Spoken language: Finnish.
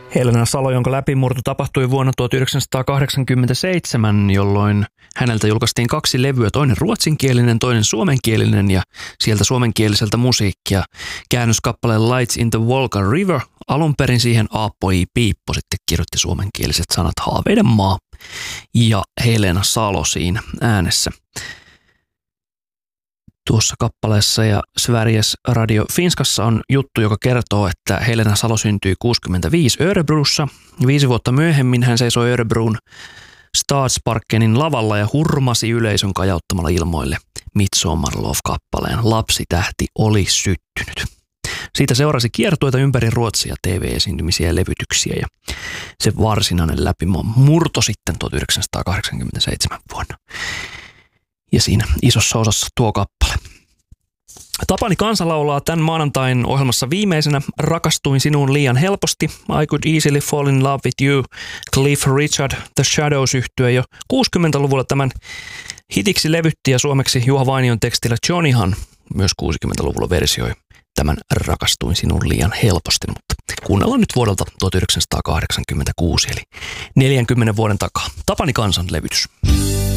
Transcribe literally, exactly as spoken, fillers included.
Helena Salo, jonka läpimurto tapahtui vuonna tuhatyhdeksänsataakahdeksankymmentäseitsemän, jolloin häneltä julkaistiin kaksi levyä, toinen ruotsinkielinen, toinen suomenkielinen ja sieltä suomenkieliseltä musiikkia. Käännöskappale Lights in the Volga River, alun perin siihen Aappo I. Piippo sitten kirjoitti suomenkieliset sanat Haaveiden maa ja Helena Salo siinä äänessä. Tuossa kappaleessa ja Sveriges Radio Finskassa on juttu, joka kertoo, että Helena Salo syntyi kuusikymmentäviisi Örebrossa. Viisi vuotta myöhemmin hän seisoi Örebron Stadsparkenin lavalla ja hurmasi yleisön kajauttamalla ilmoille Midsommar-lov-kappaleen Lapsitähti oli syttynyt. Siitä seurasi kiertueita ympäri Ruotsia, T V-esiintymisiä ja levytyksiä ja se varsinainen läpimurto sitten tuhatyhdeksänsataakahdeksankymmentäseitsemän vuonna. Ja siinä isossa osassa tuo kappale. Tapani Kansa laulaa tämän maanantain ohjelmassa viimeisenä Rakastuin sinuun liian helposti, I Could Easily Fall in Love with You, Cliff Richard, The Shadows -yhtye jo kuusikymmentäluvulla tämän hitiksi levytti ja suomeksi Juha Vainion tekstillä Johnnyhan myös kuusikymmentäluvulla versioi tämän Rakastuin sinuun liian helposti, mutta kuunnellaan nyt vuodelta tuhatyhdeksänsataakahdeksankymmentäkuusi eli neljänkymmenen vuoden takaa. Tapani Kansan levytys.